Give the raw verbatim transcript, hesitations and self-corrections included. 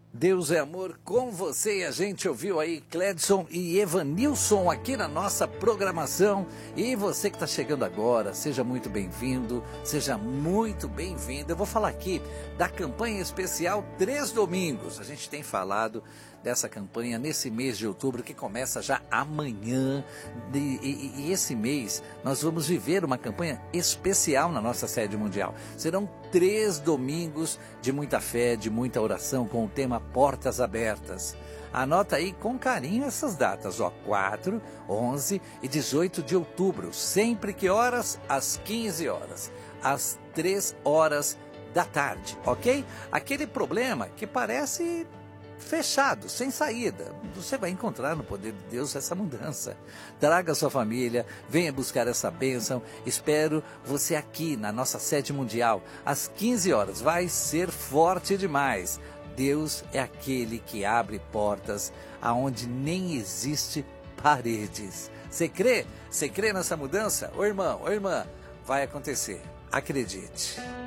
Deus é amor com você, e a gente ouviu aí Cledson e Evanilson aqui na nossa programação. E você que está chegando agora, seja muito bem-vindo, seja muito bem-vinda. Eu vou falar aqui da campanha especial Três Domingos. A gente tem falado dessa campanha nesse mês de outubro, que começa já amanhã. E, e, e esse mês nós vamos viver uma campanha especial na nossa sede mundial. Serão três domingos de muita fé, de muita oração, com o tema Portas Abertas. Anota aí com carinho essas datas, ó, quatro, onze e dezoito de outubro. Sempre que horas? Às quinze horas, às três horas da tarde, ok? Aquele problema que parece fechado, sem saída, você vai encontrar no poder de Deus essa mudança. Traga sua família, venha buscar essa bênção. Espero você aqui na nossa sede mundial às quinze horas. Vai ser forte demais. Deus é aquele que abre portas aonde nem existe paredes. Você crê? Você crê nessa mudança? Ô irmão, ô irmã, vai acontecer. Acredite.